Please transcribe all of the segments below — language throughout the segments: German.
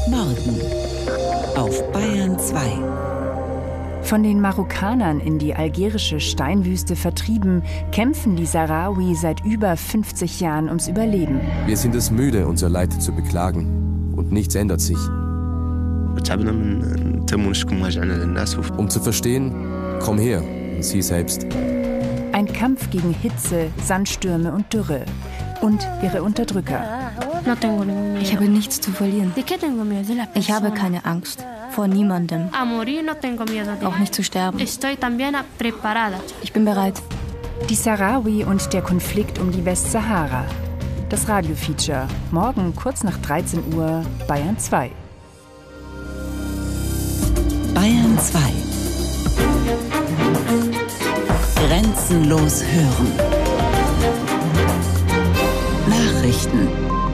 Morgen auf Bayern 2. Von den Marokkanern in die algerische Steinwüste vertrieben, kämpfen die Sahrawi seit über 50 Jahren ums Überleben. Wir sind es müde, unser Leid zu beklagen. Und nichts ändert sich. Um zu verstehen, komm her und sieh selbst. Ein Kampf gegen Hitze, Sandstürme und Dürre. Und ihre Unterdrücker. Ich habe nichts zu verlieren. Ich habe keine Angst. Vor niemandem. Auch nicht zu sterben. Ich bin bereit. Die Sahrawi und der Konflikt um die Westsahara. Das Radiofeature. Morgen kurz nach 13 Uhr, Bayern 2. Bayern 2. Grenzenlos hören. Nachrichten.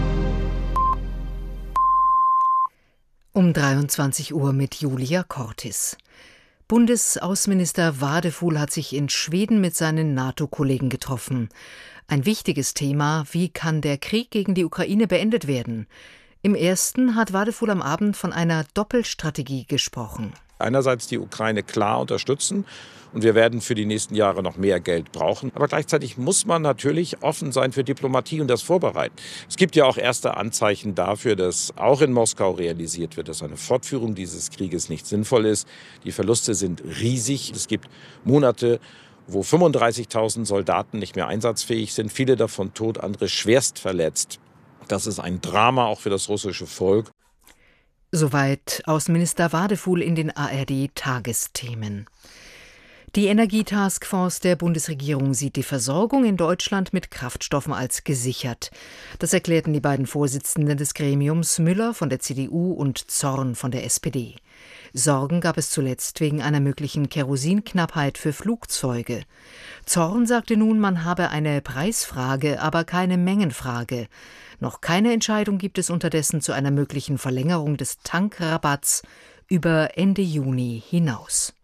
Um 23 Uhr mit Julia Cortis. Bundesaußenminister Wadefuhl hat sich in Schweden mit seinen NATO-Kollegen getroffen. Ein wichtiges Thema: Wie kann der Krieg gegen die Ukraine beendet werden? Im ersten hat Wadefuhl am Abend von einer Doppelstrategie gesprochen. Einerseits die Ukraine klar unterstützen und wir werden für die nächsten Jahre noch mehr Geld brauchen. Aber gleichzeitig muss man natürlich offen sein für Diplomatie und das vorbereiten. Es gibt ja auch erste Anzeichen dafür, dass auch in Moskau realisiert wird, dass eine Fortführung dieses Krieges nicht sinnvoll ist. Die Verluste sind riesig. Es gibt Monate, wo 35.000 Soldaten nicht mehr einsatzfähig sind, viele davon tot, andere schwerst verletzt. Das ist ein Drama auch für das russische Volk. Soweit Außenminister Wadefuhl in den ARD-Tagesthemen. Die Energietaskforce der Bundesregierung sieht die Versorgung in Deutschland mit Kraftstoffen als gesichert. Das erklärten die beiden Vorsitzenden des Gremiums, Müller von der CDU und Zorn von der SPD. Sorgen gab es zuletzt wegen einer möglichen Kerosinknappheit für Flugzeuge. Zorn sagte nun, man habe eine Preisfrage, aber keine Mengenfrage. Noch keine Entscheidung gibt es unterdessen zu einer möglichen Verlängerung des Tankrabatts über Ende Juni hinaus.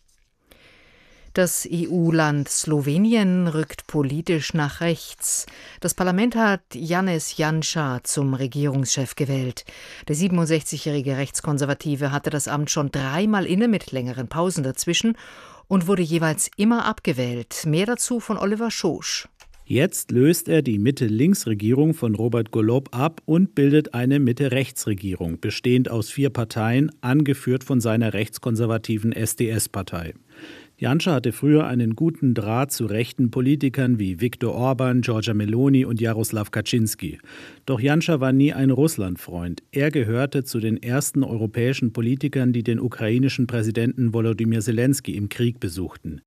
Das EU-Land Slowenien rückt politisch nach rechts. Das Parlament hat Janez Janša zum Regierungschef gewählt. Der 67-jährige Rechtskonservative hatte das Amt schon 3-mal inne mit längeren Pausen dazwischen und wurde jeweils immer abgewählt. Mehr dazu von Oliver Schosch. Jetzt löst er die Mitte-Links-Regierung von Robert Golob ab und bildet eine Mitte-Rechts-Regierung, bestehend aus 4 Parteien, angeführt von seiner rechtskonservativen SDS-Partei. Janša hatte früher einen guten Draht zu rechten Politikern wie Viktor Orban, Giorgia Meloni und Jaroslaw Kaczynski. Doch Janša war nie ein Russlandfreund. Er gehörte zu den ersten europäischen Politikern, die den ukrainischen Präsidenten Volodymyr Zelensky im Krieg besuchten.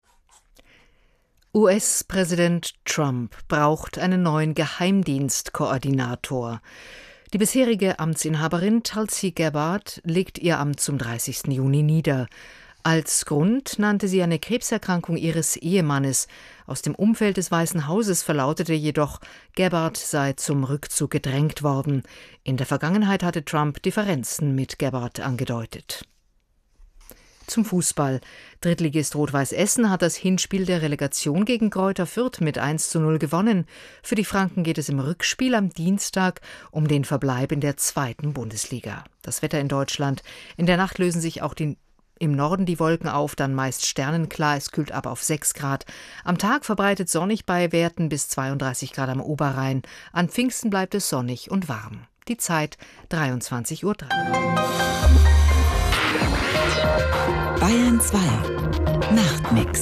US-Präsident Trump braucht einen neuen Geheimdienstkoordinator. Die bisherige Amtsinhaberin Tulsi Gabbard legt ihr Amt zum 30. Juni nieder. Als Grund nannte sie eine Krebserkrankung ihres Ehemannes. Aus dem Umfeld des Weißen Hauses verlautete jedoch, Gabbard sei zum Rückzug gedrängt worden. In der Vergangenheit hatte Trump Differenzen mit Gabbard angedeutet. Zum Fußball. Drittligist Rot-Weiß Essen hat das Hinspiel der Relegation gegen Greuther Fürth mit 1:0 gewonnen. Für die Franken geht es im Rückspiel am Dienstag um den Verbleib in der 2. Bundesliga. Das Wetter in Deutschland. In der Nacht lösen sich auch im Norden die Wolken auf, dann meist sternenklar, es kühlt ab auf 6 Grad. Am Tag verbreitet sonnig bei Werten bis 32 Grad am Oberrhein. An Pfingsten bleibt es sonnig und warm. Die Zeit 23:03 Uhr. Bayern 2 Nachtmix.